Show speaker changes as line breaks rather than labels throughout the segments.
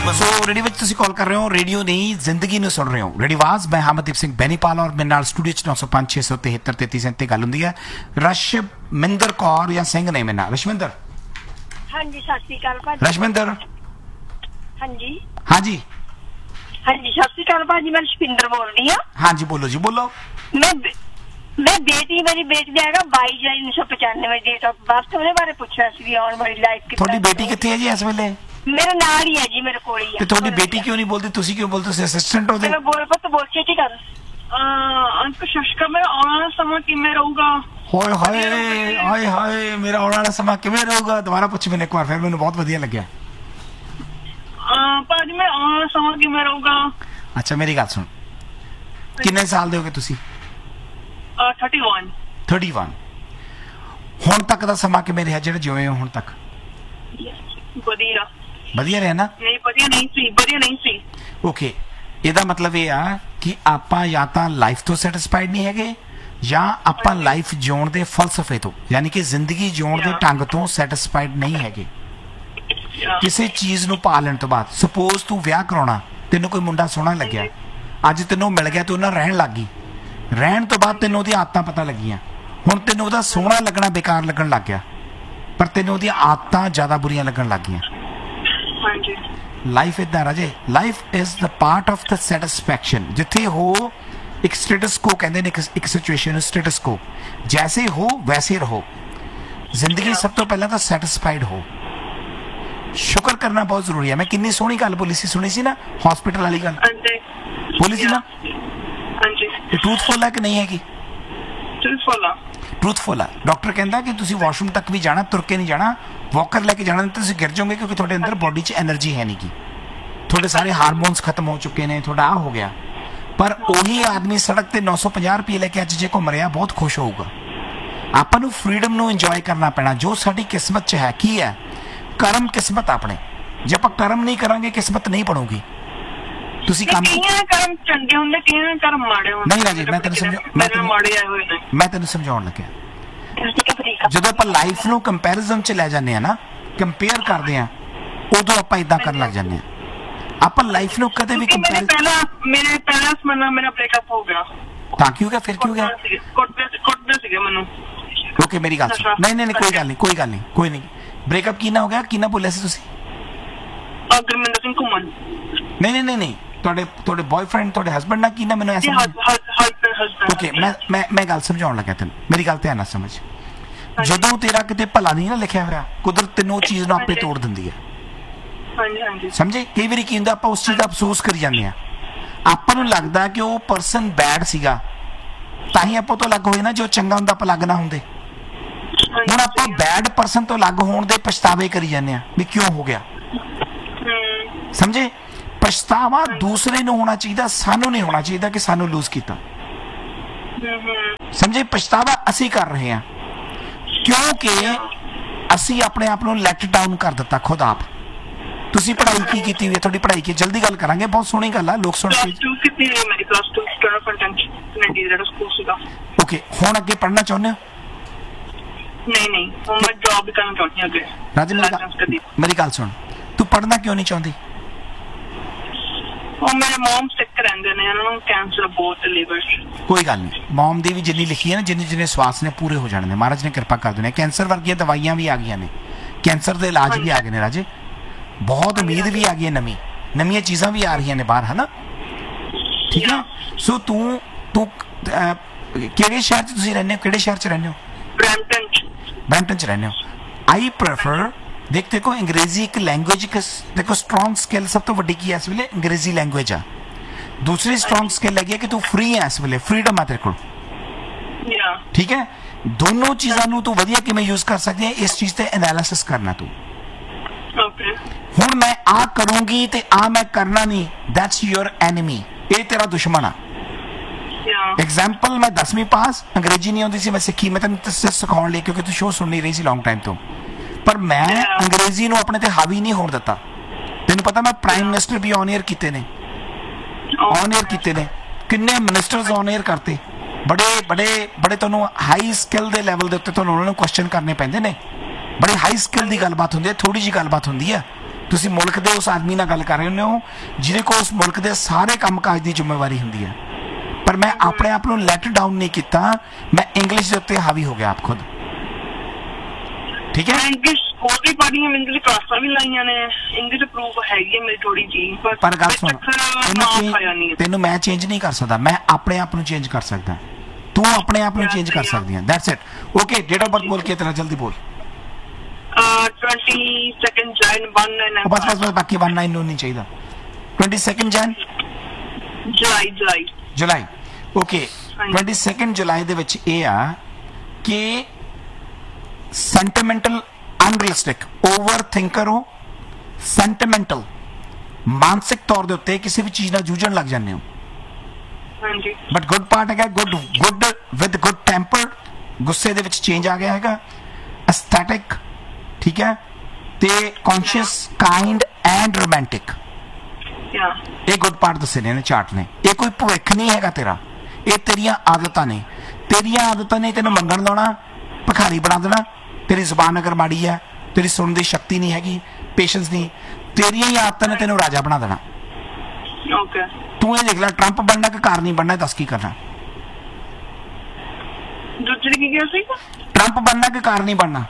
ਸੋ radio ਵਿੱਚ ਤੁਸੀਂ ਕਾਲ ਕਰ ਰਹੇ ਹੋ, ਰੇਡੀਓ ਨਹੀਂ ਜ਼ਿੰਦਗੀ ਨੂੰ ਸੁਣ ਰਹੇ ਹੋ। ਰੇਡੀਵਾਜ਼ ਮੈਂ ਹਮਦੀਪ ਸਿੰਘ ਬੈਨੀਪਾਲ ਔਰ ਮੇਰੇ ਨਾਲ ਸਟੂਡੀਓ 'ਚ 905 673 33 ਗੱਲ ਹੁੰਦੀ ਹੈ। ਰਸ਼ਮਿੰਦਰ ਕੌਰ ਜਾਂ ਸਿੰਘ ਨੇ ਮੇਰੇ ਨਾਲ। ਰਸ਼ਮਿੰਦਰ
ਹਾਂਜੀ, ਸਤਿ ਸ਼੍ਰੀ ਅਕਾਲ ਭਾਜੀ।
ਰਸ਼ਮਿੰਦਰ
ਹਾਂਜੀ
ਹਾਂਜੀ
ਹਾਂਜੀ, ਸਤਿ ਸ਼੍ਰੀ ਅਕਾਲ ਭਾਜੀ। ਮੈਂ ਰਸ਼ਪਿੰਦਰ ਬੋਲ ਰਹੀ ਹਾਂ।
ਹਾਂਜੀ ਬੋਲੋ ਜੀ, ਬੋਲੋ।
ਮੈਂ ਬੇਟੀ, ਮੇਰੀ ਬੇਟੀ ਦਾ ਹੈਗਾ 22/1995 ਡੇਟ ਆਫ ਬਰਥ। ਉਹਦੇ ਬਾਰੇ ਪੁੱਛਿਆ ਸੀ ਵੀ ਆਉਣ ਵਾਲੀ ਲਾਈਫ
ਤੁਹਾਡੀ ਬੇਟੀ ਕਿੱਥੇ ਹੈ ਜੀ ਇਸ ਵੇਲੇ?
ਮੇਰੇ ਨਾਲ ਹੀ ਹੈ ਜੀ, ਮੇਰੇ ਕੋਲ ਹੀ ਹੈ।
ਤੇ ਤੁਹਾਡੀ ਬੇਟੀ ਕਿਉਂ ਨਹੀਂ ਬੋਲਦੀ? ਤੁਸੀਂ ਕਿਉਂ ਬੋਲਦੇ? ਤੁਸੀਂ ਅਸਿਸਟੈਂਟ ਹੋ?
ਮੈਂ ਬੋਲ ਪੁੱਤ ਬੋਲ ਛੇਤੀ ਕਰ।
ਅੰਕ ਸ਼ਸ਼ਕਾ, ਮੇਰਾ ਆਉਣ ਵਾਲਾ ਸਮਾਂ ਕਿਵੇਂ ਰਹੂਗਾ?
ਹੋਏ ਹਾਏ ਹਾਏ ਹਾਏ, ਮੇਰਾ ਆਉਣ ਵਾਲਾ ਸਮਾਂ ਕਿਵੇਂ ਰਹੂਗਾ? ਦੁਬਾਰਾ ਪੁੱਛ ਮੈਨੂੰ ਇੱਕ ਵਾਰ, ਫਿਰ ਮੈਨੂੰ ਬਹੁਤ ਵਧੀਆ ਲੱਗਿਆ।
ਭਾਜੀ ਮੇਰਾ ਆਉਣ ਵਾਲਾ ਸਮਾਂ ਕਿਵੇਂ ਰਹੂਗਾ?
ਅੱਛਾ ਮੇਰੀ ਗੱਲ ਸੁਣ, ਕਿੰਨੇ ਸਾਲ ਦੇ ਹੋਗੇ ਤੁਸੀਂ?
31।
31। ਹੁਣ ਤੱਕ ਦਾ ਸਮਾਂ ਕਿਵੇਂ ਰਿਹਾ ਜਿਹੜਾ ਜਿਵੇਂ ਹੋ ਹੁਣ ਤੱਕ?
ਵਧੀਆ
ਵਧੀਆ ਰਿਹਾ ਨਾ?
ਨਹੀਂ, ਵਧੀਆ ਨਹੀਂ ਸੀ।
ਓਕੇ, ਇਹਦਾ ਮਤਲਬ ਇਹ ਆ ਕਿ ਆਪਾਂ ਜਾਂ ਤਾਂ ਲਾਈਫ ਤੋਂ ਸੈਟੀਸਫਾਈਡ ਨਹੀਂ ਹੈਗੇ ਜਾਂ ਆਪਾਂ ਲਾਈਫ ਜਿਉਣ ਦੇ ਫਲਸਫੇ ਤੋਂ, ਯਾਨੀ ਕਿ ਜ਼ਿੰਦਗੀ ਜਿਉਣ ਦੇ ਢੰਗ ਤੋਂ ਸੈਟੀਸਫਾਈਡ ਨਹੀਂ ਹੈਗੇ। ਕਿਸੇ ਚੀਜ਼ ਨੂੰ ਪਾ ਲੈਣ ਤੋਂ ਬਾਅਦ, ਸਪੋਜ਼ ਤੂੰ ਵਿਆਹ ਕਰਾਉਣਾ, ਤੈਨੂੰ ਕੋਈ ਮੁੰਡਾ ਸੋਹਣਾ ਲੱਗਿਆ, ਅੱਜ ਤੈਨੂੰ ਮਿਲ ਗਿਆ, ਤੂੰ ਉਹਨਾਂ ਰਹਿਣ ਲੱਗ ਗਈ। ਰਹਿਣ ਤੋਂ ਬਾਅਦ ਤੈਨੂੰ ਉਹਦੀਆਂ ਆਦਤਾਂ ਪਤਾ ਲੱਗੀਆਂ, ਹੁਣ ਤੈਨੂੰ ਉਹਦਾ ਸੋਹਣਾ ਲੱਗਣਾ ਬੇਕਾਰ ਲੱਗਣ ਲੱਗ ਗਿਆ, ਪਰ ਤੈਨੂੰ ਉਹਦੀਆਂ ਆਦਤਾਂ ਜ਼ਿਆਦਾ ਬੁਰੀਆਂ ਲੱਗਣ ਲੱਗ ਗਈਆਂ। ਲਾਈਫ ਇਦਾਂ ਰਾਜੇ, life is the part of the satisfaction. ਜਿੱਥੇ ਹੋ ਇੱਕ ਸਟੇਟਸ ਕੋ ਕਹਿੰਦੇ ਨੇ, ਇੱਕ ਸਿਚੁਏਸ਼ਨ ਸਟੇਟਸ ਕੋ, ਜੈਸੇ ਹੋ ਵੈਸੇ ਰਹੋ। ਜ਼ਿੰਦਗੀ ਸਭ ਤੋਂ ਪਹਿਲਾਂ ਤਾਂ ਸੈਟਿਸਫਾਈਡ ਹੋ। ਸ਼ੁਕਰ ਕਰਨਾ ਬਹੁਤ ਜ਼ਰੂਰੀ ਹੈ। ਮੈਂ ਕਿੰਨੀ ਸੋਹਣੀ ਗੱਲ ਬੋਲੀ ਸੀ, ਸੁਣੀ ਸੀ ਨਾ ਹਸਪੀਟਲ ਵਾਲੀ ਗੱਲ ਬੋਲੀ ਸੀ ਨਾ? ਇਹ ਟਰੂਥਫੁਲ ਹੈ ਕਿ ਨਹੀਂ ਹੈਗੀ? ਟਰੂਥਫੁਲ ਹੈ। ਡਾਕਟਰ ਕਹਿੰਦਾ ਕਿ ਤੁਸੀਂ ਵਾਸ਼ਰੂਮ ਤੱਕ ਵੀ ਜਾਣਾ, ਤੁਰ ਕੇ ਨਹੀਂ ਜਾਣਾ, ਵਾਕਰ ਲੈ ਕੇ ਜਾਣਾ, ਤੁਸੀਂ ਗਿਰ ਜਾਓਗੇ, ਕਿਉਂਕਿ ਤੁਹਾਡੇ ਅੰਦਰ ਬੋਡੀ 'ਚ એનર્ਜੀ ਹੈ ਨਹੀਂ ਗੀ, ਤੁਹਾਡੇ ਸਾਰੇ ਹਾਰਮੋਨਸ ਖਤਮ ਹੋ ਚੁੱਕੇ ਨੇ, ਤੁਹਾਡਾ ਆ ਹੋ ਗਿਆ। ਪਰ ਉਹੀ ਆਦਮੀ ਸੜਕ ਤੇ 950 ਰੁਪਏ ਲੈ ਕੇ ਅੱਜ ਜੇ ਘੁੰਮ ਰਿਹਾ, ਬਹੁਤ ਖੁਸ਼ ਹੋਊਗਾ। ਆਪਾਂ ਨੂੰ ਫਰੀडम ਨੂੰ ਇੰਜੋਏ ਕਰਨਾ ਪੈਣਾ, ਜੋ ਸਾਡੀ ਕਿਸਮਤ 'ਚ ਹੈ। ਕੀ ਹੈ? ਕਰਮ ਕਿਸਮਤ ਆਪਣੇ। ਜੇ ਆਪਾਂ ਕਰਮ ਨਹੀਂ ਕਰਾਂਗੇ, ਕਿਸਮਤ ਨਹੀਂ ਬਣੂਗੀ। ਤੁਸੀਂ ਕੰਮ
ਕਰਮ ਚੰਗੇ ਹੁੰਦੇ, ਕਈਆਂ ਕਰਮ ਮਾੜੇ ਹੁੰਦੇ।
ਨਹੀਂ ਰਾਜੇ, ਮੈਂ ਤੈਨੂੰ ਸਮਝਾਉਣ ਲੱਗਿਆ। ਜਦੋਂ ਆਪਾਂ ਲਾਈਫ ਨੂੰ ਕੰਪੈਰੀਜ਼ਨ 'ਚ ਲੈ ਜਾਂਦੇ ਆ ਨਾ, ਕੰਪੇਅਰ ਕਰਦੇ ਆ, ਉਦੋਂ ਆਪਾਂ ਇਦਾਂ ਕਰਨ ਲੱਗ ਜਾਂਦੇ ਆ। ਆਪਾਂ ਲਾਈਫ ਨੂੰ ਕਦੇ ਵੀ
ਮੇਰੇ ਪਹਿਲਾ ਮੇਰਾ ਬ੍ਰੇਕਅਪ ਹੋ ਗਿਆ।
ਤਾਂ ਕਿਉਂ ਗਿਆ? ਫਿਰ ਕਿਉਂ ਗਿਆ?
ਕੁੱਟਦੇ ਸੀਗੇ ਮੈਨੂੰ।
ਓਕੇ ਮੇਰੀ ਗੱਲ ਸੁਣ। ਨਹੀਂ ਕੋਈ ਨਹੀਂ। ਬ੍ਰੇਕਅਪ ਕਿੰਨਾ ਹੋ ਗਿਆ? ਕਿੰਨਾ ਬੋਲਿਆ ਸੀ ਤੁਸੀਂ?
ਗੁਰਮਿੰਦਰ ਸਿੰਘ ਘੁੰਮਣ।
ਨਹੀਂ, ਤੁਹਾਡੇ ਬॉयਫ੍ਰੈਂਡ, ਤੁਹਾਡੇ ਹਸਬੈਂਡ ਨਾਲ ਕਿੰਨਾ? ਮੈਨੂੰ ਐਸਾ ਓਕੇ, ਮੈਂ ਗੱਲ ਸਮਝਾਉਣ ਲੱਗਾ ਤੈਨੂੰ, ਮੇਰੀ ਗੱਲ ਧਿਆਨ ਨਾਲ ਸਮਝ। ਜਦੋਂ ਤੇਰਾ ਕਿਤੇ ਭਲਾ ਨਹੀਂ ਨਾ ਲਿਖਿਆ ਹੋਇਆ, ਕੁਦਰਤ ਤੈਨੂੰ ਉਹ ਚੀਜ਼ ਨੂੰ ਆਪੇ ਤੋੜ ਦਿੰਦੀ ਹੈ। ਸਮਝੇ? ਕਈ ਵਾਰੀ ਕੀ ਹੁੰਦਾ, ਆਪਾਂ ਉਸ ਚੀਜ਼ ਦਾ ਅਫਸੋਸ ਕਰੀ ਜਾਂਦੇ ਆ। ਆਪਾਂ ਨੂੰ ਲੱਗਦਾ ਕਿ ਉਹ ਪਰਸਨ ਬੈਡ ਸੀਗਾ, ਤਾਂ ਹੀ ਆਪਾਂ ਤੋਂ ਅਲੱਗ ਹੋਏ ਨਾ। ਜੋ ਚੰਗਾ ਹੁੰਦਾ ਆਪਾਂ ਅਲੱਗ ਨਾ ਹੁੰਦੇ। ਹੁਣ ਆਪਾਂ ਬੈਡ ਪਰਸਨ ਤੋਂ ਅਲੱਗ ਹੋਣ ਦੇ ਪਛਤਾਵੇ ਕਰੀ ਜਾਂਦੇ ਆ ਵੀ ਕਿਉਂ ਹੋ ਗਿਆ। ਸਮਝੇ? ਪਛਤਾਵਾ ਦੂਸਰੇ ਨੂੰ ਹੋਣਾ ਚਾਹੀਦਾ, ਸਾਨੂੰ ਨਹੀਂ ਹੋਣਾ ਚਾਹੀਦਾ ਕਿ ਸਾਨੂੰ ਲੂਜ਼ ਕੀਤਾ। ਸਮਝੇ? ਪਛਤਾਵਾ ਅਸੀਂ ਕਰ ਰਹੇ ਹਾਂ ਕਿਉਂਕਿ ਅਸੀਂ ਆਪਣੇ ਆਪ ਨੂੰ ਲੈਟ ਡਾਊਨ ਕਰ ਦਿੱਤਾ ਖੁਦ ਆਪ। ਤੁਸੀਂ ਪੜ੍ਹਾਈ ਕੀ ਕੀਤੀ ਹੋਈ ਹੈ? ਤੁਹਾਡੀ ਪੜ੍ਹਾਈ ਕੀ? ਜਲਦੀ ਗੱਲ ਕਰਾਂਗੇ, ਬਹੁਤ ਸੋਹਣੀ ਗੱਲ ਆ, ਲੋਕ ਸੁਣ ਕੇ। ਓਕੇ, ਹੁਣ ਅੱਗੇ ਪੜ੍ਹਨਾ ਚਾਹੁੰਦੇ ਹੋ?
ਨਹੀਂ, ਹੁਣ ਮੈਂ ਜੌਬ ਕਰਨਾ ਚਾਹੁੰਦੀ ਹਾਂ ਅੱਗੇ।
ਰਾਜੇ ਮੇਰੀ ਗੱਲ ਸੁਣ, ਤੂੰ ਪੜ੍ਹਨਾ ਕਿਉਂ ਨਹੀਂ ਚਾਹੁੰਦੀ?
ਉਹ ਮੇਰੇ ਮਮ ਸਿੱਕ ਰਹਿੰਦੇ ਨੇ, ਉਹਨਾਂ ਨੂੰ ਕੈਂਸਰ ਬਹੁਤ ਲੀਵਰ 'ਚ।
ਕੋਈ ਗੱਲ ਨਹੀਂ, ਮਮ ਦੀ ਵੀ ਜਿੰਨੀ ਲਿਖੀ ਹੈ ਨਾ, ਜਿੰਨੇ ਸਵਾਸ ਨੇ ਪੂਰੇ ਹੋ ਜਾਣੇ ਨੇ, ਮਹਾਰਾਜ ਨੇ ਕਿਰਪਾ ਕਰ ਦੇਣੀ। ਕੈਂਸਰ ਵਰਗੀਆਂ ਦਵਾਈਆਂ ਵੀ ਆ ਗਈਆਂ ਨੇ, ਕੈਂਸਰ ਦੇ ਇਲਾਜ ਵੀ ਆ ਗਏ ਨੇ ਰਾਜੇ, ਬਹੁਤ ਉਮੀਦ ਵੀ ਆ ਗਈ ਹੈ, ਨਵੀਆਂ ਚੀਜ਼ਾਂ ਵੀ ਆ ਰਹੀਆਂ ਨੇ ਬਾਹਰ, ਹੈ ਨਾ? ਠੀਕ ਹੈ। ਸੋ ਤੂੰ ਕਿਹੜੇ ਸ਼ਹਿਰ 'ਚ ਤੁਸੀਂ ਰਹਿੰਦੇ ਹੋ? ਕਿਹੜੇ ਸ਼ਹਿਰ 'ਚ ਰਹਿੰਦੇ ਹੋ? ਬਰੈਂਪਟਨ 'ਚ ਰਹਿੰਦੇ ਹੋ। ਆਈ ਪ੍ਰੈਫਰ ਦੇਖੋ, ਅੰਗਰੇਜ਼ੀ ਇੱਕ ਲੈਂਗੁਏਜ, ਦੇਖੋ ਸਟਰੋਂਗ ਸਕਿੱਲ ਸਭ ਤੋਂ ਵੱਡੀ ਕੀ ਹੈ ਇਸ ਵੇਲੇ? ਅੰਗਰੇਜ਼ੀ ਲੈਂਗੁਏਜ ਆ। ਦੂਸਰੀ ਸਟਰੋਂਗ ਸਕਿੱਲ ਹੈਗੀ ਕਿ ਤੂੰ ਫ੍ਰੀ ਹੈ ਇਸ ਵੇਲੇ, ਫ੍ਰੀडम ਆ ਤੇਰੇ ਕੋਲ। ਠੀਕ ਹੈ। ਦੋਨੋਂ ਚੀਜ਼ਾਂ ਨੂੰ ਤੂੰ ਵਧੀਆ ਕਿਵੇਂ ਯੂਜ਼ ਕਰ ਸਕਦੀ ਹੈ, ਇਸ ਚੀਜ਼ ਤੇ ਐਨਾਲਿਸਿਸ ਕਰਨਾ ਤੂੰ। ਹੁਣ ਮੈਂ ਆ ਕਰੂੰਗੀ ਤੇ ਆ ਮੈਂ ਕਰਨਾ ਨਹੀਂ, ਦੈਟਸ ਯੂਰ ਐਨਮੀ। ਇਹ ਤੇਰਾ ਦੁਸ਼ਮਣ ਆ। ਐਗਜ਼ਾਮਪਲ, ਮੈਂ 10ਵੀਂ ਪਾਸ, ਅੰਗਰੇਜ਼ੀ ਨਹੀਂ ਆਉਂਦੀ ਸੀ, ਮੈਂ ਸਿੱਖੀ, ਮੈਂ ਤੈਨੂੰ ਸਿਖਾਉਣ ਲਈ, ਕਿਉਂਕਿ ਤੂੰ ਸ਼ੋਅ ਸੁਣ ਨਹੀਂ ਰਹੀ ਸੀ ਲੌਂਗ ਟਾਈਮ ਤੋਂ, ਪਰ ਮੈਂ ਅੰਗਰੇਜ਼ੀ ਨੂੰ ਆਪਣੇ ਤੇ ਹਾਵੀ ਨਹੀਂ ਹੋਣ ਦਿੱਤਾ। ਤੈਨੂੰ ਪਤਾ ਮੈਂ prime minister we on air ਕੀਤੇ ਨੇ, ਕਿੰਨੇ ਮਿਨਿਸਟਰਸ ਔਨ ਏਅਰ ਕਰਤੇ, ਬੜੇ ਤੁਹਾਨੂੰ ਹਾਈ ਸਕਿੱਲ ਦੇ ਲੈਵਲ ਦੇ ਉੱਤੇ ਤੁਹਾਨੂੰ ਉਹਨਾਂ ਨੂੰ ਕੁਐਸਚਨ ਕਰਨੇ ਪੈਂਦੇ ਨੇ। ਬੜੀ ਹਾਈ ਸਕਿੱਲ ਦੀ ਗੱਲਬਾਤ ਹੁੰਦੀ ਹੈ, ਥੋੜੀ ਜਿਹੀ ਗੱਲਬਾਤ ਹੁੰਦੀ ਹੈ। ਤੁਸੀਂ ਮੁਲਕ ਦੇ ਉਸ ਆਦਮੀ ਨਾਲ ਗੱਲ ਕਰ ਰਹੇ ਹੁੰਦੇ ਹੋ ਜਿਹਦੇ ਕੋਲ ਉਸ ਮੁਲਕ ਦੇ ਸਾਰੇ ਕੰਮਕਾਜ ਦੀ ਜ਼ਿੰਮੇਵਾਰੀ ਹੁੰਦੀ ਹੈ। ਪਰ ਮੈਂ ਆਪਣੇ ਆਪ ਨੂੰ ਲੈਟ ਡਾਊਨ ਨਹੀਂ ਕੀਤਾ, ਮੈਂ ਇੰਗਲਿਸ਼ ਦੇ ਉੱਤੇ ਹਾਵੀ ਹੋ ਗਿਆ ਆਪ ਖੁਦ। ਠੀਕ ਹੈ,
ਇੰਗਲਿਸ਼ ਹੋਰ ਵੀ ਪੜ੍ਹੀ ਹੈ, ਇੰਗਲਿਸ਼ ਕਲਾਸਾਂ ਵੀ ਲਾਈਆਂ ਨੇ, ਇੰਗਲਿਸ਼ ਪ੍ਰੂਫ ਹੈਗੀ ਹੈ ਮੇਰੀ ਥੋੜੀ ਜੀ,
ਪਰ ਗੱਲ ਸੁਣ, ਤੈਨੂੰ ਮੈਂ ਚੇਂਜ ਨਹੀਂ ਕਰ ਸਕਦਾ, ਮੈਂ ਆਪਣੇ ਆਪ ਨੂੰ ਚੇਂਜ ਕਰ ਸਕਦਾ, ਤੂੰ ਆਪਣੇ ਆਪ ਨੂੰ ਚੇਂਜ ਕਰ ਸਕਦੀ ਹੈ। That's it. Okay, date of birth ਬੋਲ ਕੇ ਤੇਰਾ ਜਲਦੀ ਬੋਲ।
22 ਜਨ 19
ਬਸ ਬਾਕੀ 19 ਨੂੰ ਨਹੀਂ ਚਾਹੀਦਾ। 22 ਜਨ ਜੁਲਾਈ। ਓਕੇ, 22 ਜੁਲਾਈ ਦੇ ਵਿੱਚ ਇਹ ਆ ਕਿ ਸੈਂਟੀਮੈਂਟਲ ਅਨਰੀਅਲਿਸਟਿਕ ਓਵਰ ਥਿੰਕਰ ਹੋ, ਸੈਂਟੀਮੈਂਟਲ ਮਾਨਸਿਕ ਤੌਰ ਦੇ ਉੱਤੇ ਕਿਸੇ ਵੀ ਚੀਜ਼ ਨਾਲ ਜੂਝਣ ਲੱਗ ਜਾਂਦੇ ਹੋ।
ਹਾਂਜੀ,
ਬਟ ਗੁੱਡ ਪਾਰਟ ਹੈਗਾ, ਗੁੱਡ ਵਿਦ ਗੁੱਡ ਟੈਂਪਰ, ਗੁੱਸੇ ਦੇ ਵਿੱਚ ਚੇਂਜ ਆ ਗਿਆ ਹੈਗਾ, ਐਸਥੈਟਿਕ, ਠੀਕ ਹੈ, ਤੇ ਕੌਨਸ਼ੀਅਸ, ਕਾਈਂਡ ਐਂਡ ਰੋਮਾਂਟਿਕ। ਇਹ ਗੁੱਡ ਪਾਰਟ ਦੱਸੇ ਨੇ ਚਾਰਟ ਨੇ। ਇਹ ਕੋਈ ਭਵਿੱਖ ਨਹੀਂ ਹੈਗਾ ਤੇਰਾ, ਇਹ ਤੇਰੀਆਂ ਆਦਤਾਂ ਨੇ। ਤੇਰੀਆਂ ਆਦਤਾਂ ਨੇ ਤੈਨੂੰ ਮੰਗਣ ਲਾਉਣਾ, ਭਿਖਾਰੀ ਬਣਾ ਦੇਣਾ। ਤੇਰੀ ਜ਼ੁਬਾਨ ਅਗਰ ਮਾੜੀ ਹੈ, ਤੇਰੀ ਸੁਣਨ ਦੀ ਸ਼ਕਤੀ ਨਹੀਂ ਹੈਗੀ, ਪੇਸ਼ੈਂਸ ਨਹੀਂ, ਤੇਰੀਆਂ ਹੀ ਆਦਤਾਂ ਨੇ ਤੈਨੂੰ ਰਾਜਾ ਬਣਾ ਦੇਣਾ।
ਓਕੇ,
ਤੂੰ ਇਹ ਦੇਖ ਲੈ, ਟਰੰਪ ਬਣਨਾ ਕਿ ਕਾਰ ਨਹੀਂ ਬਣਨਾ, ਦੱਸ ਕੀ ਕਰਨਾ?
ਦੂਜੇ ਕੀ ਕਿਹਾ ਸੀ?
ਟਰੰਪ ਬਣਨਾ ਕਿ ਕਾਰ ਨਹੀਂ ਬਣਨਾ?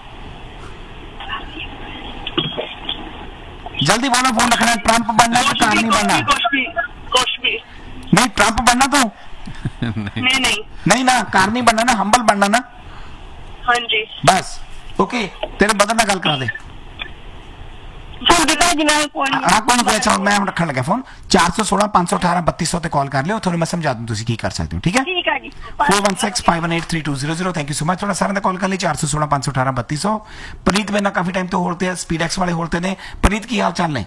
ਜਲਦੀ ਬੋਲੋ, ਫੋਨ ਰੱਖਣਾ। ਟਰੰਪ ਬਣਨਾ ਕਿ ਕਾਰ ਨਹੀਂ ਬਣਨਾ?
ਕੁਛ ਵੀ
ਨਹੀਂ, ਟਰੰਪ ਬਣਨਾ ਤੂੰ? ਨਹੀਂ ਨਾ, ਕਾਰ ਨਹੀਂ ਬਣਨਾ ਨਾ, ਹੰਬਲ ਬਣਨਾ ਨਾ।
ਹਾਂਜੀ,
ਬਸ। ਓਕੇ, ਤੇਰੇ ਬਦਲ ਨਾਲ ਗੱਲ ਕਰਾ ਦੇ।
ਮੈਂ
ਕੋਈ ਮੈਂ ਹੁਣ ਰੱਖਣ ਲੱਗਾ ਫੋਨ। 416 518 3200 ਤੇ ਕਾਲ ਕਰ ਲਿਓ, ਤੁਹਾਨੂੰ ਮੈਂ ਸਮਝਾ ਦੂੰ ਤੁਸੀਂ ਕੀ ਕਰ ਸਕਦੇ ਹੋ। ਠੀਕ ਹੈ, 4165183200। ਥੈਂਕ ਯੂ ਸੋ ਮਚ ਤੁਹਾਡਾ ਸਾਰਿਆਂ ਦਾ ਕਾਲ ਕਰਨ ਲਈ। 416 518 3200। ਪ੍ਰੀਤ ਮੇਰੇ ਨਾਲ ਕਾਫੀ ਟਾਈਮ ਤੋਂ ਹੋਲਤੇ ਆ, ਸਪੀਡ ਐਕਸ ਵਾਲੇ ਹੋਲਤੇ ਨੇ। ਪ੍ਰੀਤ, ਕੀ ਹਾਲ ਚਾਲ ਨੇ?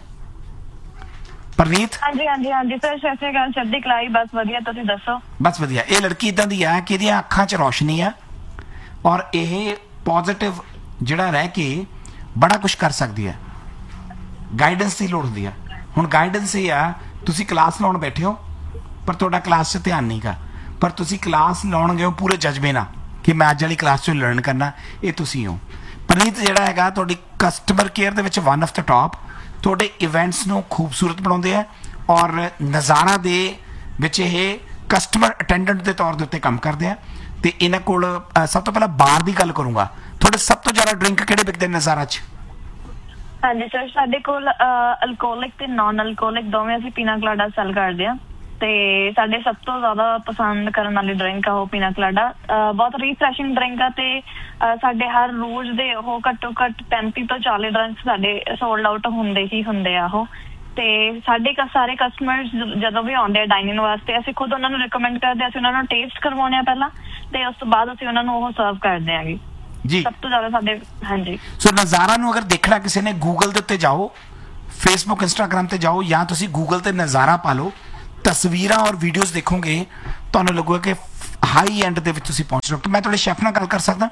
ਪ੍ਰੀਤ,
ਹਾਂਜੀ ਸਰ, ਸਤਿ ਸ਼੍ਰੀ ਅਕਾਲ। ਚੜ੍ਹਦੀ ਕਲਾ, ਬਸ ਵਧੀਆ, ਤੁਸੀਂ ਦੱਸੋ?
ਬਸ ਵਧੀਆ। ਇਹ ਲੜਕੀ ਇਦਾਂ ਦੀ ਆ ਕਿ ਇਹਦੀਆਂ ਅੱਖਾਂ 'ਚ ਰੌਸ਼ਨੀ ਆ ਔਰ ਇਹ ਪੋਜ਼ਿਟਿਵ ਜਿਹੜਾ ਰਹਿ ਕੇ ਬੜਾ ਕੁਝ ਕਰ ਸਕਦੀ ਹੈ। ਗਾਈਡੈਂਸ ਦੀ ਲੋੜ ਹੁੰਦੀ ਆ। ਹੁਣ ਗਾਈਡੈਂਸ ਇਹ ਆ, ਤੁਸੀਂ ਕਲਾਸ ਲਾਉਣ ਬੈਠੇ ਹੋ ਪਰ ਤੁਹਾਡਾ ਕਲਾਸ 'ਚ ਧਿਆਨ ਨਹੀਂ ਗਾ, ਪਰ ਤੁਸੀਂ ਕਲਾਸ ਲਾਉਣ ਗਏ ਹੋ ਪੂਰੇ ਜਜ਼ਬੇ ਨਾਲ ਕਿ ਮੈਂ ਅੱਜ ਵਾਲੀ ਕਲਾਸ 'ਚੋਂ ਲਰਨ ਕਰਨਾ। ਇਹ ਤੁਸੀਂ ਹੋ। ਪ੍ਰੀਤ ਜਿਹੜਾ ਹੈਗਾ ਤੁਹਾਡੀ ਕਸਟਮਰ ਕੇਅਰ ਦੇ ਵਿੱਚ ਵਨ ਆਫ ਦ ਟਾਪ। ਤੁਹਾਡੇ ਇਵੈਂਟਸ ਨੂੰ ਖੂਬਸੂਰਤ ਬਣਾਉਂਦੇ ਆ ਔਰ ਨਜ਼ਾਰਾ ਦੇ ਵਿੱਚ ਇਹ ਕਸਟਮਰ ਅਟੈਂਡੈਂਟ ਦੇ ਤੌਰ ਦੇ ਉੱਤੇ ਕੰਮ ਕਰਦੇ ਆ। ਤੇ ਇਹਨਾਂ ਕੋਲ ਸਭ ਤੋਂ ਪਹਿਲਾਂ ਬਾਰ ਦੀ ਗੱਲ ਕਰੂੰਗਾ। ਤੁਹਾਡੇ ਸਭ ਤੋਂ ਜ਼ਿਆਦਾ ਡਰਿੰਕ ਕਿਹੜੇ ਵਿਕਦੇ ਨੇ ਨਜ਼ਾਰਾ 'ਚ?
ਹਾਂਜੀ ਸਰ, ਸਾਡੇ ਕੋਲ ਅਲਕੋਹਲਿਕ ਤੇ ਨਾਨ ਅਲਕੋਹਲਿਕ ਦੋਵੇਂ ਅਸੀਂ ਪੀਨਾ ਕਲਾਡਾ ਸੈਲ ਕਰਦੇ ਆ। ਤੇ ਸਾਡੇ ਸਭ ਤੋਂ ਜ਼ਿਆਦਾ ਪਸੰਦ ਕਰਨ ਵਾਲੀ ਡਰਿੰਕ ਆ ਉਹ ਪੀਨਾ ਕਲਾਡਾ। ਬਹੁਤ ਰੀਫਰੈਸ਼ਿੰਗ ਡਰਿੰਕ ਆ ਤੇ ਸਾਡੇ ਹਰ ਰੋਜ਼ ਦੇ ਉਹ ਘੱਟੋ ਘੱਟ 35 ਤੋਂ 40 ਡਰਿੰਕ ਸਾਡੇ ਸੋਲਡ ਆਊਟ ਹੁੰਦੇ ਹੀ ਹੁੰਦੇ ਆ ਉਹ। ਤੇ ਸਾਡੇ ਸਾਰੇ ਕਸਟਮਰਸ ਜਦੋਂ ਵੀ ਆਉਂਦੇ ਆ ਡਾਈਨਿੰਗ ਵਾਸਤੇ, ਅਸੀਂ ਖੁਦ ਉਹਨਾਂ ਨੂੰ ਰਿਕਮੈਂਡ ਕਰਦੇ ਆ। ਅਸੀਂ ਉਹਨਾਂ ਨੂੰ ਟੇਸਟ ਕਰਵਾਉਂਦੇ ਆ ਪਹਿਲਾਂ, ਤੇ ਉਸ ਤੋਂ ਬਾਅਦ ਅਸੀਂ ਉਹਨਾਂ ਨੂੰ ਉਹ ਸਰਵ ਕਰਦੇ ਆਗੇ ਜੀ। ਸਭ ਤੋਂ ਜ਼ਿਆਦਾ ਸਾਡੇ ਹਾਂਜੀ। ਸੋ
ਨਜ਼ਾਰਾ ਨੂੰ ਅਗਰ ਦੇਖਣਾ ਕਿਸੇ ਨੇ, ਗੂਗਲ ਦੇ ਉੱਤੇ ਜਾਓ, ਫੇਸਬੁੱਕ ਇੰਸਟਾਗ੍ਰਾਮ ਤੇ ਜਾਓ, ਜਾਂ ਤੁਸੀਂ ਗੂਗਲ ਤੇ ਨਜ਼ਾਰਾ ਪਾ ਲਓ, ਤਸਵੀਰਾਂ ਔਰ ਵੀਡੀਓਜ਼ ਦੇਖੋਗੇ, ਤੁਹਾਨੂੰ ਲੱਗੂਗਾ ਕਿ ਹਾਈ ਐਂਡ ਦੇ ਵਿੱਚ ਤੁਸੀਂ ਪਹੁੰਚ ਰਹੇ ਹੋ। ਮੈਂ ਤੁਹਾਡੇ ਸ਼ੈਫ ਨਾਲ ਗੱਲ ਕਰ ਸਕਦਾ?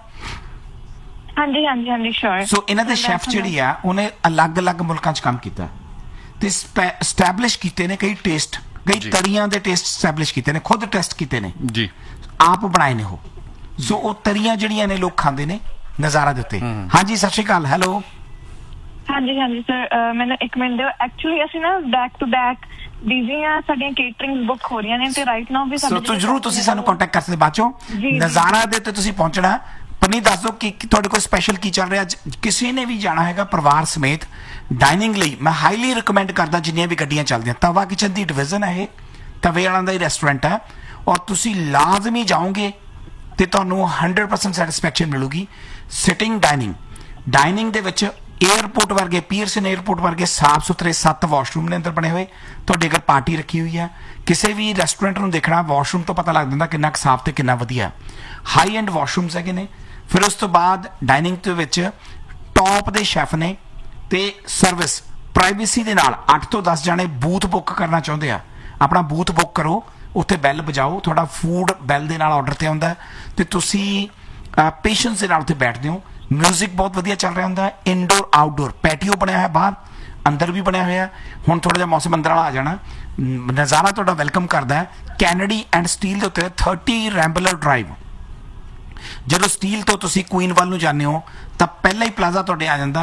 ਹਾਂਜੀ ਸ਼ੋਰ।
ਸੋ ਇਹਨਾਂ ਦੇ ਸ਼ੈਫ ਜਿਹੜੀ ਆ, ਉਹਨੇ ਅਲੱਗ-ਅਲੱਗ ਮੁਲਕਾਂ 'ਚ ਕੰਮ ਕੀਤਾ ਤੇ ਸਟੈਬਲਿਸ਼ ਕੀਤੇ ਨੇ ਕਈ ਟੇਸਟ, ਕਈ ਤਰੀਆਂ ਦੇ ਟੇਸਟ ਸਟੈਬਲਿਸ਼ ਕੀਤੇ ਨੇ, ਖੁਦ ਟੈਸਟ ਕੀਤੇ ਨੇ ਜੀ, ਆਪ ਬਣਾਏ ਨੇ ਉਹ। ਸੋ ਉਹ ਤਰੀਆਂ ਜਿਹੜੀਆਂ ਨੇ ਲੋਕ ਖਾਂਦੇ ਨੇ ਨਜ਼ਾਰਾ ਦੇ ਉੱਤੇ। ਹਾਂਜੀ, ਸਤਿ ਸ਼੍ਰੀ ਅਕਾਲ। ਹੈਲੋ।
ਹਾਂਜੀ ਸਰ, ਮੈਨੂੰ ਇੱਕ ਮਿੰਟ ਦਿਓ। ਐਕਚੁਅਲੀ ਅਸੀਂ ਨਾ ਬੈਕ ਟੂ ਬੈਕ ਬਿਜ਼ੀ ਆ, ਸਾਡੀਆਂ ਕੇਟਰਿੰਗ ਬੁੱਕ ਹੋ ਰਹੀਆਂ ਨੇ ਤੇ ਰਾਈਟ ਨਾਓ ਵੀ ਸਾਡੇ
ਸੋ ਜ਼ਰੂਰ ਤੁਸੀਂ ਸਾਨੂੰ ਕੰਟੈਕਟ ਕਰ ਸਕਦੇ ਬਾਅਦ ਚੋਂ। ਨਜ਼ਾਰਾ ਦੇ ਉੱਤੇ ਤੁਸੀਂ ਪਹੁੰਚਣਾ। ਪਨੀ ਦੱਸ ਦਿਓ ਕਿ ਤੁਹਾਡੇ ਕੋਲ ਸਪੈਸ਼ਲ ਕੀ ਚੱਲ ਰਿਹਾ ਅੱਜ? ਕਿਸੇ ਨੇ ਵੀ ਜਾਣਾ ਹੈਗਾ ਪਰਿਵਾਰ ਸਮੇਤ ਡਾਈਨਿੰਗ ਲਈ, ਮੈਂ ਹਾਈਲੀ ਰਿਕਮੈਂਡ ਕਰਦਾ ਜਿੰਨੀਆਂ ਵੀ ਗੱਡੀਆਂ ਚੱਲਦੀਆਂ। ਤਵਾ ਕਿਚਨ ਦੀ ਡਿਵੀਜ਼ਨ ਹੈ ਇਹ, ਤਵੇ ਵਾਲਾਂ ਦਾ ਹੀ ਰੈਸਟੋਰੈਂਟ ਹੈ ਔਰ ਤੁਸੀਂ ਲਾਜ਼ਮੀ ਜਾਓਗੇ ਤੇ ਤੁਹਾਨੂੰ 100% ਸੈਟਿਸਫੈਕਸ਼ਨ ਮਿਲੂਗੀ। ਸਿਟਿੰਗ ਡਾਈਨਿੰਗ ਦੇ ਵਿੱਚ 에ਅਰਪੋਰਟ ਵਰਗੇ, ਪੀਅਰਸਨ 에ਅਰਪੋਰਟ ਵਰਗੇ ਸਾਫ ਸੁਥਰੇ 7 ਵਾਸ਼ਰੂਮ ਨੇ ਅੰਦਰ ਬਣੇ ਹੋਏ। ਤੁਹਾਡੇ ਅਗਰ ਪਾਰਟੀ ਰੱਖੀ ਹੋਈ ਹੈ, ਕਿਸੇ ਵੀ ਰੈਸਟੋਰੈਂਟ ਨੂੰ ਦੇਖਣਾ ਵਾਸ਼ਰੂਮ ਤੋਂ ਪਤਾ ਲੱਗ ਜਾਂਦਾ ਕਿੰਨਾ ਕੁ ਸਾਫ ਤੇ ਕਿੰਨਾ ਵਧੀਆ। ਹਾਈ ਐਂਡ ਵਾਸ਼ਰੂਮਸ ਹੈਗੇ ਨੇ। ਫਿਰ ਉਸ ਤੋਂ ਬਾਅਦ ਡਾਈਨਿੰਗ ਦੇ ਵਿੱਚ ਟੌਪ ਦੇ ਸ਼ੈਫ ਨੇ ਤੇ ਸਰਵਿਸ ਪ੍ਰਾਈਵੇਸੀ ਦੇ ਨਾਲ 8 ਤੋਂ 10 ਜਾਣੇ ਬੂਥ ਬੁੱਕ ਕਰਨਾ ਚਾਹੁੰਦੇ ਆ, ਆਪਣਾ ਬੂਥ ਬੁੱਕ ਕਰੋ, ਉੱਥੇ ਬੈਲ ਵਜਾਓ, ਤੁਹਾਡਾ ਫੂਡ ਬੈਲ ਦੇ ਨਾਲ ਆਰਡਰ ਤੇ ਆਉਂਦਾ ਤੇ ਤੁਸੀਂ ਪੇਸ਼ੈਂਸ ਦੇ ਨਾਲ ਉੱਥੇ ਬੈਠਦੇ ਹੋ। ਮਿਊਜ਼ਿਕ ਬਹੁਤ ਵਧੀਆ ਚੱਲ ਰਿਹਾ ਹੁੰਦਾ। ਇਨਡੋਰ ਆਊਟਡੋਰ ਪੈਟੀਓ ਬਣਿਆ ਹੋਇਆ, ਬਾਹਰ ਅੰਦਰ ਵੀ ਬਣਿਆ ਹੋਇਆ। ਹੁਣ ਥੋੜਾ ਜਿਹਾ ਮੌਸਮ ਅੰਦਰ ਵਾਲਾ ਆ ਜਾਣਾ। ਨਜ਼ਾਰਾ ਤੁਹਾਡਾ ਵੈਲਕਮ ਕਰਦਾ ਹੈ। ਕੈਨੇਡੀ ਐਂਡ ਸਟੀਲ ਦੇ ਉੱਤੇ 30 ਰੈਂਬਲਰ ਡਰਾਈਵ। ਜਦੋਂ ਸਟੀਲ ਤੋਂ ਤੁਸੀਂ ਕੁਈਨ ਵੱਲ ਨੂੰ ਜਾਂਦੇ ਹੋ ਤਾਂ ਪਹਿਲਾ ਹੀ ਪਲਾਜ਼ਾ ਤੁਹਾਡੇ ਆ ਜਾਂਦਾ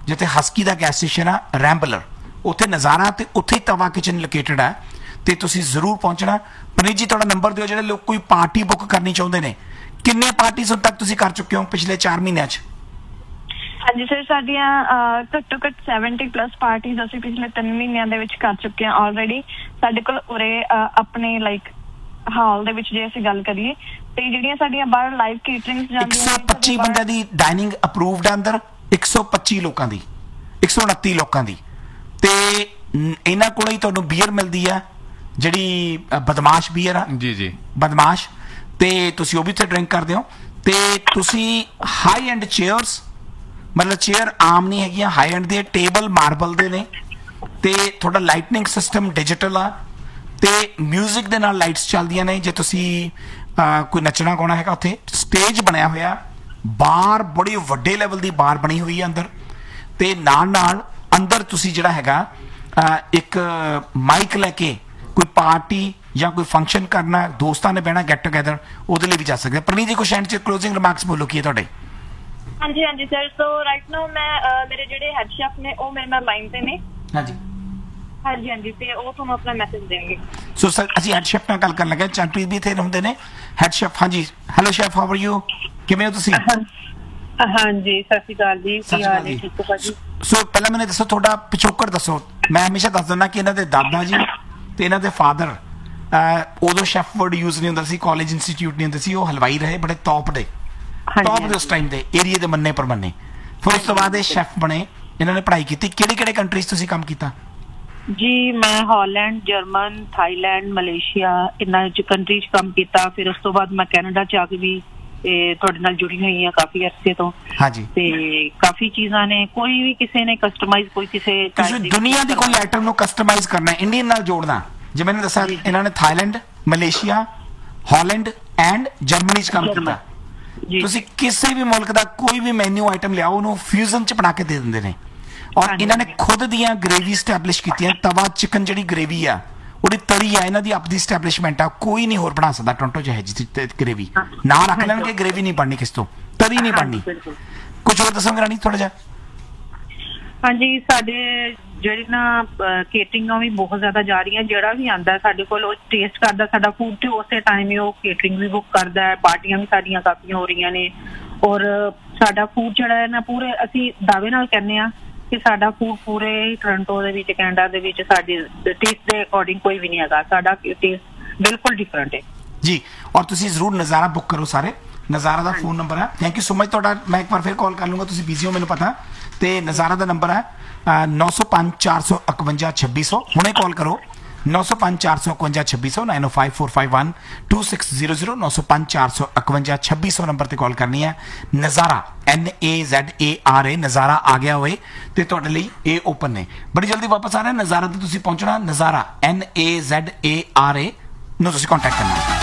ਜਿੱਥੇ ਹਸਕੀ ਦਾ ਗੈਸ ਸਟੇਸ਼ਨ ਆ ਰੈਂਬਲਰ, ਉੱਥੇ ਨਜ਼ਾਰਾ ਤੇ ਉੱਥੇ ਹੀ ਤਵਾ ਕਿਚਨ ਲੋਕੇਟਡ ਹੈ ਤੇ ਤੁਸੀਂ ਜ਼ਰੂਰ ਪਹੁੰਚਣਾ। ਪਨੀਤ ਜੀ ਤੁਹਾਡਾ ਨੰਬਰ ਦਿਓ, ਜਿਹੜੇ ਲੋਕ ਕੋਈ ਪਾਰਟੀ ਬੁੱਕ ਕਰਨੀ ਚਾਹੁੰਦੇ ਨੇ। ਕਿੰਨੇ ਪਾਰਟੀਆਂ ਹੁਣ ਤੱਕ ਤੁਸੀਂ ਕਰ ਚੁੱਕੇ ਹੋ ਪਿਛਲੇ 4 ਮਹੀਨਿਆਂ 'ਚ?
ਹਾਂਜੀ ਸਰ, ਸਾਡੀਆਂ ਘੱਟੋ ਘੱਟ 70+ ਪਾਰਟੀਜ਼ ਅਸੀਂ ਪਿਛਲੇ 3 ਮਹੀਨਿਆਂ ਦੇ ਵਿੱਚ ਕਰ ਚੁੱਕੇ ਹਾਂ ਆਲਰੇਡੀ। ਸਾਡੇ ਕੋਲ ਉਰੇ ਆਪਣੇ ਲਾਈਕ ਹਾਲ ਦੇ ਵਿੱਚ ਜੇ ਅਸੀਂ ਗੱਲ ਕਰੀਏ ਤੇ ਜਿਹੜੀਆਂ ਸਾਡੀਆਂ ਬਾਹਰ ਲਾਈਵ ਕੇਟਰਿੰਗਸ ਜਾਂਦੀਆਂ
125 ਬੰਦਿਆਂ ਦੀ ਡਾਈਨਿੰਗ ਅਪਰੂਵਡ ਹੈ ਅੰਦਰ, 125 ਲੋਕਾਂ ਦੀ, 129 ਲੋਕਾਂ ਦੀ। ਤੇ ਇਹਨਾਂ ਕੋਲ ਹੀ ਤੁਹਾਨੂੰ ਬੀਅਰ ਮਿਲਦੀ ਆ, ਜਿਹੜੀ ਬਦਮਾਸ਼ ਬੀਅਰ ਆ
ਜੀ
ਬਦਮਾਸ਼, ਤੇ ਤੁਸੀਂ ਉਹ ਵੀ ਉੱਥੇ ਡਰਿੰਕ ਕਰਦੇ ਹੋ। ਤੇ ਤੁਸੀਂ ਹਾਈ ਐਂਡ ਚੇਅਰਸ, ਮਤਲਬ ਚੇਅਰ ਆਮ ਨਹੀਂ ਹੈਗੀਆਂ, ਹਾਈ ਐਂਡ ਦੇ ਟੇਬਲ ਮਾਰਬਲ ਦੇ ਨੇ, ਤੇ ਤੁਹਾਡਾ ਲਾਈਟਨਿੰਗ ਸਿਸਟਮ ਡਿਜੀਟਲ ਆ, ਤੇ ਮਿਊਜ਼ਿਕ ਦੇ ਨਾਲ ਲਾਈਟਸ ਚੱਲਦੀਆਂ ਨੇ। ਜੇ ਤੁਸੀਂ ਕੋਈ ਨੱਚਣਾ ਗਾਉਣਾ ਹੈਗਾ, ਉੱਥੇ ਸਟੇਜ ਬਣਿਆ ਹੋਇਆ, ਬਾਰ ਬੜੀ ਵੱਡੇ ਲੈਵਲ ਦੀ ਬਾਰ ਬਣੀ ਹੋਈ ਹੈ ਅੰਦਰ, ਤੇ ਨਾਲ ਅੰਦਰ ਤੁਸੀਂ ਜਿਹੜਾ ਹੈਗਾ ਇੱਕ ਮਾਈਕ ਲੈ ਕੇ ਕੋਈ ਪਾਰਟੀ ਜਾਂ ਕੋਈ ਫੰਕਸ਼ਨ ਕਰਨਾ, ਦੋਸਤਾਂ ਨੇ ਬਹਿਣਾ ਗੈਟ ਟੂਗੇਦਰ, ਉਹਦੇ ਲਈ ਵੀ ਜਾ ਸਕਦੇ। ਪ੍ਰਨੀਤ ਜੀ ਕੁਛ ਐਂਡ 'ਚ ਕਲੋਜ਼ਿੰਗ ਰਿਮਾਰਕਸ ਬੋਲੋ ਕੀ ਹੈ ਤੁਹਾਡੇ?
ਹਾਂਜੀ ਸਰ, ਸੋ ਰਾਈਟ ਨਾਓ ਮੈਂ ਮੇਰੇ ਜਿਹੜੇ ਹੈਡ ਸ਼ੈਫ ਨੇ ਉਹ ਮੇਰੇ ਨਾਲ ਲਾਈਨ ਤੇ ਨੇ।
ਹਾਂਜੀ
ਤੇ ਉਹ ਤੁਹਾਨੂੰ ਆਪਣਾ ਮੈਸੇਜ ਦੇਣਗੇ।
ਸੋ ਸਰ ਅਸੀਂ ਹੈਡ ਸ਼ੈਫ ਨਾਲ ਗੱਲ ਕਰਨ ਲੱਗੇ, ਚੰਪ੍ਰੀਤ ਵੀ ਇੱਥੇ ਹੁੰਦੇ ਨੇ ਹੈਡ ਸ਼ੈਫ। ਹਾਂਜੀ, hello chef, how are you? ਕਿਵੇਂ ਹੋ ਤੁਸੀਂ?
ਹਾਂਜੀ, ਸਤਿ ਸ਼੍ਰੀ ਅਕਾਲ ਜੀ, ਕੀ ਹਾਲ ਹੈ? ਠੀਕ ਹੋ ਭਾਜੀ?
ਸੋ ਪਹਿਲਾਂ ਮੈਨੂੰ ਦੱਸੋ ਤੁਹਾਡਾ ਪਿਛੋਕੜ ਦੱਸੋ। ਮੈਂ ਹਮੇਸ਼ਾ ਦੱਸ ਦਿੰਦਾ ਕਿ ਇਹਨਾਂ ਦੇ ਦਾਦਾ ਜੀ ਤੇ ਇਹਨਾਂ ਦੇ ਫਾਦਰ, ਉਦੋਂ ਸ਼ੈਫ ਵਰਡ ਯੂਜ਼ ਨਹੀਂ ਹੁੰਦਾ ਸੀ, ਕਾਲਜ ਇੰਸਟੀਚਿਊਟ ਨਹੀਂ ਹੁੰਦੇ ਸੀ, ਉਹ ਹਲਵਾਈ ਰਹੇ ਬੜੇ ਟੌਪ ਦੇ ਉਸ ਟਾਈਮ ਦੇ ਏਰੀਏ ਦੇ ਮੰਨੇ ਪਰਮੰਨੇ। ਫਿਰ ਉਸ ਤੋਂ ਬਾਅਦ ਇਹ ਸ਼ੈਫ ਬਣੇ, ਇਹਨਾਂ ਨੇ ਪੜ੍ਹਾਈ ਕੀਤੀ। ਕਿਹੜੇ ਕੰਟਰੀਜ਼ ਤੁਸੀਂ ਕੰਮ ਕੀਤਾ?
ਜੀ ਮੈਂ ਹਾਲੈਂਡ, ਜਰਮਨ, ਥਾਈਲੈਂਡ, ਮਲੇਸ਼ੀਆ, ਇਹਨਾਂ ਚ ਕੰਟਰੀ 'ਚ ਕੰਮ ਕੀਤਾ। ਫਿਰ ਉਸ ਤੋਂ ਬਾਅਦ ਮੈਂ ਕੈਨੇਡਾ 'ਚ ਆ ਕੇ ਵੀ ਤੁਹਾਡੇ ਨਾਲ ਜੁੜੀ ਹੋਈ ਹਾਂ ਕਾਫੀ ਅਰਸੇ ਤੋਂ।
ਹਾਂਜੀ,
ਤੇ ਕਾਫੀ ਚੀਜ਼ਾਂ ਨੇ, ਕੋਈ ਵੀ ਕਿਸੇ ਨੇ ਕਸਟਮਾਈਜ਼, ਕੋਈ ਕਿਸੇ
ਤੁਸੀਂ ਦੁਨੀਆ ਦੀ ਕੋਈ ਆਈਟਮ ਨੂੰ ਕਸਟਮਾਈਜ਼ ਕਰਨਾ, ਇੰਡੀਅਨ ਨਾਲ ਜੋੜਨਾ। ਜਿਵੇਂ ਨੇ ਦੱਸਿਆ ਇਹਨਾਂ ਨੇ Thailand, Malaysia, Holland and Germany 'ਚ ਕੰਮ ਕੀਤਾ। ਤੁਸੀਂ ਕਿਸੇ ਵੀ ਮੁਲਕ ਦਾ ਕੋਈ ਵੀ ਮੈਨੂ ਆਈਟਮ ਲਿਆਓ, ਉਹਨੂੰ ਫਿਊਜ਼ਨ 'ਚ ਬਣਾ ਕੇ ਦੇ ਦਿੰਦੇ ਨੇ। ਔਰ ਇਹਨਾਂ ਨੇ ਖੁਦ ਦੀਆਂ ਗ੍ਰੇਵੀ ਸਟੈਬਲਿਸ਼ ਕੀਤੀਆਂ। ਤਵਾ ਚਿਕਨ ਜਿਹੜੀ ਗ੍ਰੇਵੀ ਆ, ਉਹਦੀ ਤਰੀ ਆ, ਇਹਨਾਂ ਦੀ ਆਪਣੀ ਸਟੈਬਲਿਸ਼ਮੈਂਟ ਆ, ਕੋਈ ਨਹੀਂ ਹੋਰ ਬਣਾ ਸਕਦਾ ਟੋਰਾਂਟੋ 'ਚ ਹੈ ਜੀ ਗ੍ਰੇਵੀ। ਨਾ ਰੱਖ ਲੈਣਗੇ, ਗ੍ਰੇਵੀ ਨਹੀਂ ਬਣਨੀ ਕਿਸ ਤੋਂ, ਤਰੀ ਨਹੀਂ ਬਣਨੀ। ਕੁਝ ਹੋਰ ਦੱਸੋਗੇ ਰਾਣੀ ਥੋੜਾ ਜਿਹਾ?
ਹਾਂਜੀ, ਸਾਡੇ ਜਿਹੜੀ ਨਾ ਕੇਟਰਿੰਗਾਂ ਵੀ ਬਹੁਤ ਜ਼ਿਆਦਾ ਜਾ ਰਹੀਆਂ। ਜਿਹੜਾ ਵੀ ਆਉਂਦਾ ਸਾਡੇ ਕੋਲ, ਉਹ ਟੇਸਟ ਕਰਦਾ ਸਾਡਾ ਫੂਡ ਤੇ ਉਸੇ ਟਾਈਮ ਹੀ ਉਹ ਕੇਟਰਿੰਗ ਵੀ ਬੁੱਕ ਕਰਦਾ ਹੈ। ਪਾਰਟੀਆਂ ਵੀ ਸਾਡੀਆਂ ਕਾਫੀ ਹੋ ਰਹੀਆਂ ਨੇ। ਔਰ ਸਾਡਾ ਫੂਡ ਜਿਹੜਾ ਹੈ ਨਾ, ਪੂਰੇ ਅਸੀਂ ਦਾਅਵੇ ਨਾਲ ਕਹਿੰਦੇ ਆ ਕਿ ਸਾਡਾ ਫੂਡ ਪੂਰੇ ਟੋਰਾਂਟੋ ਦੇ ਵਿੱਚ, ਕੈਨੇਡਾ ਦੇ ਵਿੱਚ ਸਾਡੇ ਟੇਸਟ ਦੇ ਅਕੋਰਡਿੰਗ ਕੋਈ ਵੀ ਨਹੀਂ ਹੈਗਾ। ਸਾਡਾ ਟੇਸਟ ਬਿਲਕੁਲ ਡਿਫਰੈਂਟ ਹੈ
ਜੀ। ਔਰ ਤੁਸੀਂ ਜ਼ਰੂਰ ਨਜ਼ਾਰਾ ਬੁੱਕ ਕਰੋ ਸਾਰੇ। ਨਜ਼ਾਰਾ ਦਾ ਫੋਨ ਨੰਬਰ ਹੈ। ਥੈਂਕ ਯੂ ਸੋ ਮਚ ਤੁਹਾਡਾ। ਮੈਂ ਇੱਕ ਵਾਰ ਫਿਰ ਕਾਲ ਕਰ ਲੂੰਗਾ, ਤੁਸੀਂ ਬਿਜ਼ੀ ਹੋ ਮੈਨੂੰ ਪਤਾ। ਤੇ ਨਜ਼ਾਰਾ ਦਾ ਨੰਬਰ ਹੈ 905 451 2600। ਹੁਣੇ ਕਾਲ ਕਰੋ 905 451 2600, 905451 2600, 905 451 2600 ਨੰਬਰ ਤੇ ਕਾਲ ਕਰਨੀ ਹੈ। ਨਜ਼ਾਰਾ NAZARA, ਨਜ਼ਾਰਾ ਆ ਗਿਆ ਹੋਏ ਤੇ ਤੁਹਾਡੇ ਲਈ ਇਹ ਓਪਨ ਨੇ। ਬੜੀ ਜਲਦੀ ਵਾਪਸ ਆ ਰਹੇ ਨਜ਼ਾਰਾ ਤੇ ਤੁਸੀਂ ਪਹੁੰਚਣਾ। ਨਜ਼ਾਰਾ NAZARA ਨੂੰ ਤੁਸੀਂ ਕੰਟੈਕਟ ਕਰਨਾ।